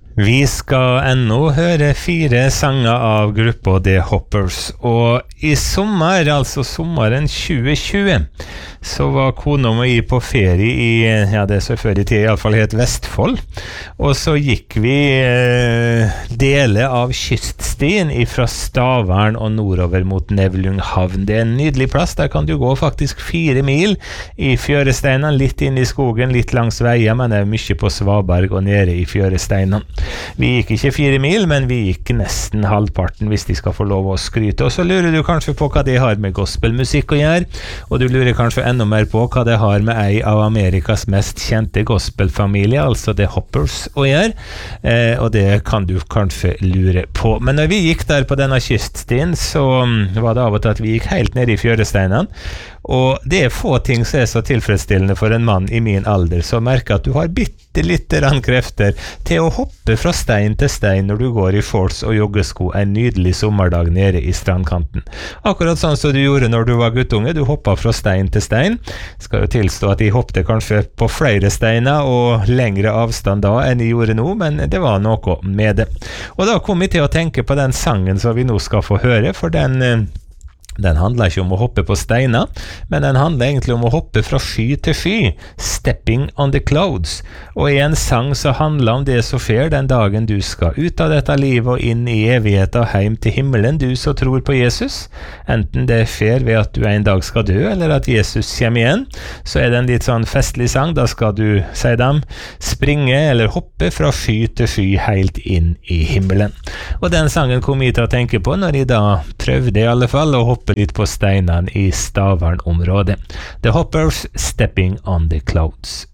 Vi skal ennå høre 4 sanger av gruppa The Hoppers, og i sommer, altså sommeren 2020, så var kona mi på ferie i, ja det så før i tid i alle fall het Vestfold, og så gikk vi deler av kyststien fra Stavern og nordover mot Nevlunghavn. Det en nydelig plass, der kan du gå faktisk 4 mil i fjøresteinene, litt inn i skogen, litt langs veier, men det mye på Svaberg og nede i fjøresteinene. Vi gikk ikke 4 mil, men vi gikk nesten halvparten hvis de skal få lov å skryte. Og så lurer du kanskje på hva det har med gospelmusikk å gjøre, og du lurer kanskje enda mer på hva det har med ei av Amerikas mest kjente gospelfamilie, altså The Hoppers, å gjøre, og det kan du kanskje lure på. Men når vi gikk der på denne kyststien, så var det av og til at vi gikk helt ned i fjøresteinene, og det få ting som så tilfredsstillende for en mann i min alder, så merker at du har bitte litt krefter til å hoppe fra stein til stein når du går i shorts og joggesko en nydelig sommerdag nede i strandkanten. Akkurat sånn som du gjorde når du var guttunge, du hoppet fra stein til stein. Skal jo tilstå at jeg hoppet kanskje på flere steiner og lengre avstand da enn jeg gjorde nå, men det var noe med det. Og da kom jeg til å tenke på den sangen som vi nå skal få høre, for den handler ikke om å hoppe på steiner, men den handler egentlig om å hoppe fra sky til sky, stepping on the clouds, og i en sang så handler om det som skjer den dagen du skal ut av dette livet og inn i evigheten og hjem til himmelen, du som tror på Jesus. Enten det skjer ved at du en dag skal dø, eller at Jesus kommer igjen, så det en litt sånn festlig sang. Da skal du, sier dem, springe eller hoppe fra sky til sky helt inn i himmelen. Og den sangen kom jeg til å tenke på når jeg da prøvde i alle fall å hoppe litt på steinene i Stavern-området. The Hoppers, Stepping on the Clouds.